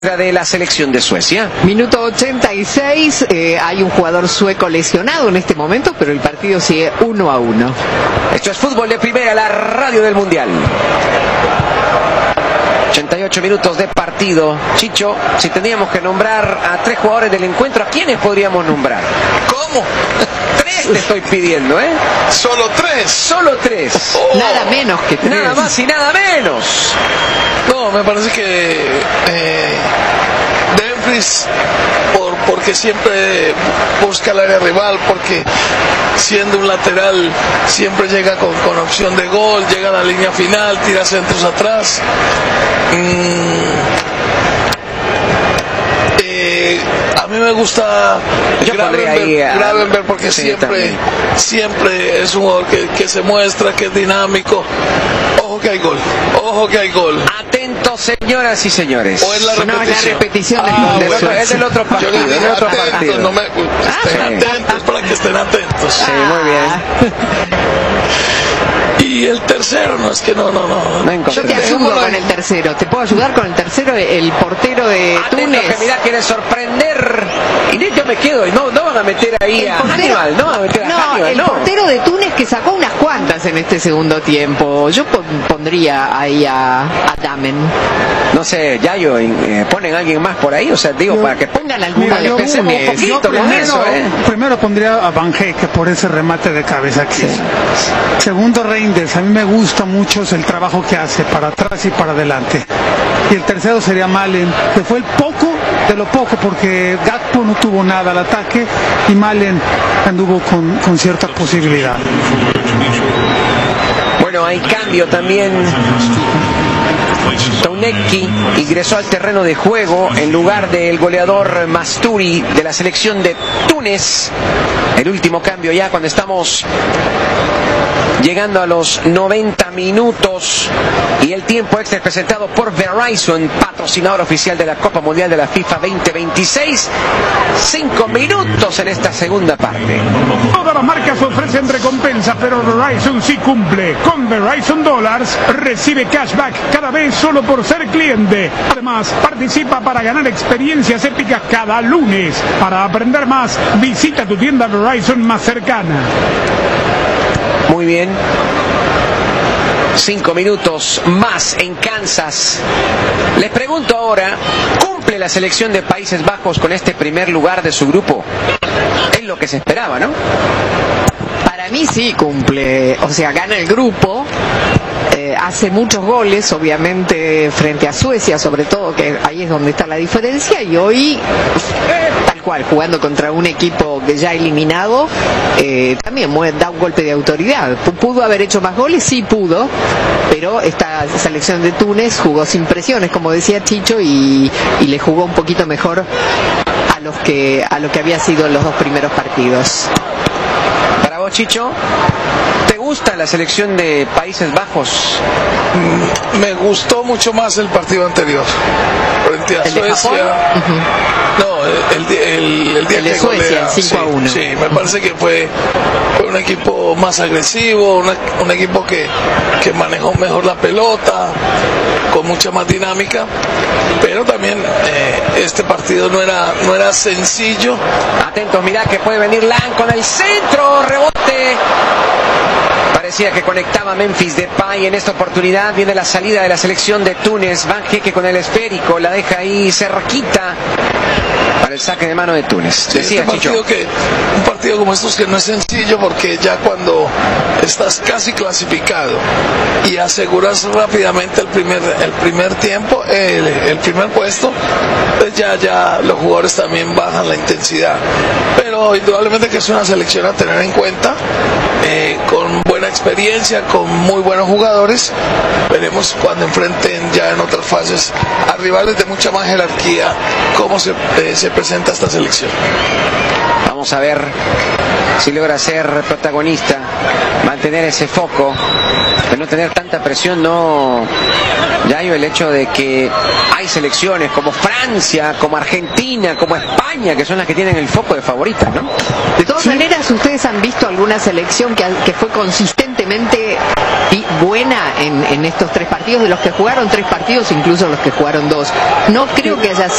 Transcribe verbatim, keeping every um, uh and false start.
de la selección de Suecia. Minuto ochenta y seis, eh, hay un jugador sueco lesionado en este momento, pero el partido sigue uno a uno. Esto es Fútbol de Primera, la radio del Mundial. ochenta y ocho minutos de partido. Chicho, si teníamos que nombrar a tres jugadores del encuentro, ¿a quiénes podríamos nombrar? ¿Cómo? Tres te estoy pidiendo, ¿eh? ¿Solo tres? Solo tres. Oh, nada menos que tres. Nada más y nada menos. No, me parece que eh, Dumfries, por, porque siempre busca el área rival, porque siendo un lateral siempre llega con, con opción de gol, llega a la línea final, tira centros atrás. Mm, eh, a mí me gusta Gravenberch, Gravenberch porque sí, siempre, siempre es un jugador que, que se muestra, que es dinámico. Ojo que hay gol, ojo que hay gol. Atentos, señoras y señores. O es la repetición. No, es la repetición del ah, gol de bueno, Suecia. Es del otro partido. Yo les dije otro atentos, partido. no me, estén Ah, atentos, para que estén atentos. Sí, muy bien. Y el tercero, no, es que no, no, no. No Yo te encontré. ayudo con el tercero. ¿Te puedo ayudar con el tercero? El portero de Atento, Túnez. que mira, quiere sorprender. Y yo me quedo, y no, no van a meter ahí El a portero- Hannibal, no van a meter a No, Hannibal, el no. portero de Túnez que sacó unas cuantas en este segundo tiempo. Yo pon- pondría ahí a, a Damen. No sé, Yayo, eh, ponen a alguien más por ahí, o sea, digo, Yo- para que Pongan alguna Mira, de yo- pensemos un Túnez. poquito Yo con primero, eso, ¿eh? primero pondría a Van Heek por ese remate de cabeza que hizo. Segundo, Reinders. A mí me gusta mucho el trabajo que hace para atrás y para adelante. Y el tercero sería Malen, que fue el poco de lo poco, porque Gakpo no tuvo nada al ataque y Malen anduvo con, con cierta posibilidad. Bueno, hay cambio también. Touneki ingresó al terreno de juego en lugar del goleador Masturi de la selección de Túnez. El último cambio ya cuando estamos llegando a los noventa minutos y el tiempo extra es presentado por Verizon, patrocinador oficial de la Copa Mundial de la FIFA veinte veintiséis. Cinco minutos en esta segunda parte. Todas las marcas ofrecen recompensa, pero Verizon sí cumple. Con Verizon Dollars recibe cashback cada vez solo por ser cliente. Además, participa para ganar experiencias épicas cada lunes. Para aprender más, visita tu tienda Verizon más cercana. Muy bien. Cinco minutos más en Kansas. Les pregunto ahora, ¿cumple la selección de Países Bajos con este primer lugar de su grupo? Es lo que se esperaba, ¿no? Para mí sí cumple, o sea, gana el grupo, eh, hace muchos goles, obviamente frente a Suecia, sobre todo, que ahí es donde está la diferencia, y hoy, eh, tal cual, jugando contra un equipo que ya eliminado, eh, también mueve, da un golpe de autoridad. P- ¿Pudo haber hecho más goles? Sí pudo, pero esta selección de Túnez jugó sin presiones, como decía Chicho, y, y le jugó un poquito mejor a los que a lo que había sido en los dos primeros partidos. Para vos, Chicho, ¿te gusta la selección de Países Bajos? Me gustó mucho más el partido anterior frente a ¿El de Suecia. Japón? Ujú. No, el, el, el día El de que Suecia, golea, cinco a uno. Sí, sí, me parece que fue, fue un equipo más agresivo, una- un equipo que, que manejó mejor la pelota, con mucha más dinámica, pero también eh, este partido no era, no era sencillo. Atentos, mirá que puede venir Lang con el centro, rebote. Parecía que conectaba Memphis Depay. En esta oportunidad viene la salida de la selección de Túnez. Van Heek con el esférico, la deja ahí cerquita para el saque de mano de Túnez. Sí, Decía este Chicho. partido que, un partido como estos que no es sencillo, porque ya cuando estás casi clasificado y aseguras rápidamente el primer el primer tiempo, el, el primer puesto, pues ya ya los jugadores también bajan la intensidad. Pero indudablemente que es una selección a tener en cuenta, eh, con buena experiencia, con muy buenos jugadores. Veremos cuando enfrenten ya en otras fases a rivales de mucha más jerarquía cómo se, eh, se presenta esta selección. Vamos a ver si logra ser protagonista, mantener ese foco, de no tener tanta presión. No, Yayo, el hecho de que hay selecciones como Francia, como Argentina, como España, que son las que tienen el foco de favoritas, ¿no? De todas maneras, ¿ustedes han visto alguna selección que, que fue consistentemente realmente y buena en, en estos tres partidos, de los que jugaron tres partidos, incluso los que jugaron dos. No creo que haya